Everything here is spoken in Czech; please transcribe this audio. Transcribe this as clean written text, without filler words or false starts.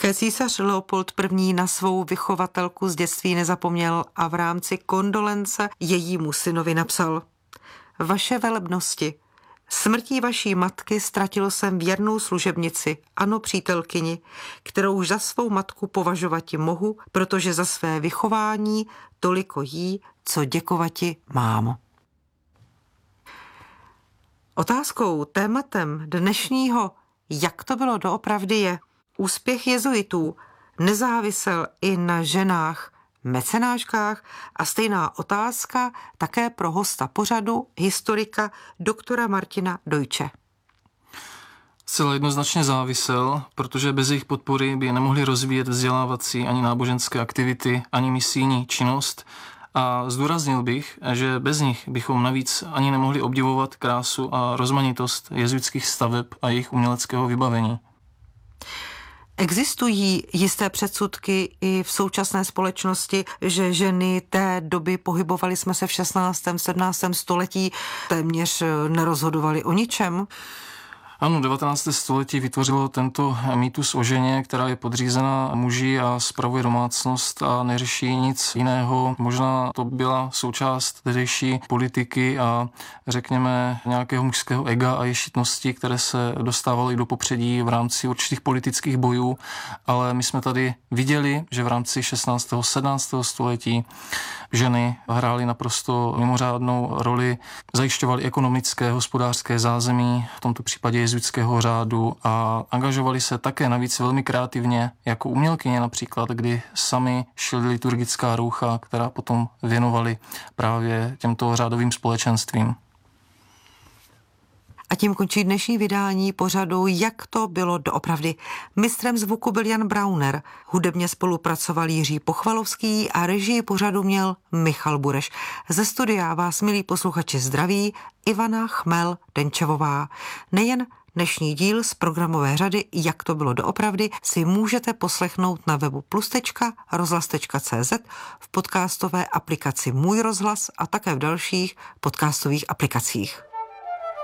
Také císař Leopold I. na svou vychovatelku z dětství nezapomněl a v rámci kondolence jejímu synovi napsal: Vaše velebnosti, smrtí vaší matky ztratil jsem věrnou služebnici, ano přítelkyni, kterou už za svou matku považovati mohu, protože za své vychování toliko jí, co děkovati mám. Otázkou, tématem dnešního Jak to bylo doopravdy je: úspěch jezuitů nezávisel i na ženách, mecenáškách a stejná otázka také pro hosta pořadu, historika doktora Martina Deutsche. Zcela jednoznačně závisel, protože bez jejich podpory by nemohli rozvíjet vzdělávací ani náboženské aktivity, ani misijní činnost. A zdůraznil bych, že bez nich bychom navíc ani nemohli obdivovat krásu a rozmanitost jezuitských staveb a jejich uměleckého vybavení. Existují jisté předsudky i v současné společnosti, že ženy té doby, pohybovali jsme se v 16. 17. století, téměř nerozhodovaly o ničem? Ano, 19. století vytvořilo tento mýtus o ženě, která je podřízená muži a spravuje domácnost a neřeší nic jiného. Možná to byla součást tehdejší politiky a řekněme nějakého mužského ega a ješitnosti, které se dostávaly do popředí v rámci určitých politických bojů, ale my jsme tady viděli, že v rámci 16. 17. století ženy hrály naprosto mimořádnou roli, zajišťovaly ekonomické, hospodářské zázemí, v tomto případě jezuitského řádu, a angažovali se také navíc velmi kreativně jako umělkyně například, kdy sami šili liturgická roucha, která potom věnovali právě těmto řádovým společenstvím. A tím končí dnešní vydání pořadu Jak to bylo doopravdy. Mistrem zvuku byl Jan Brauner, hudebně spolupracoval Jiří Pochvalovský a režii pořadu měl Michal Bureš. Ze studia vás, milí posluchači, zdraví Ivana Chmel-Denčevová. Nejen dnešní díl z programové řady Jak to bylo doopravdy si můžete poslechnout na webu plus.rozhlas.cz, v podcastové aplikaci Můj rozhlas a také v dalších podcastových aplikacích.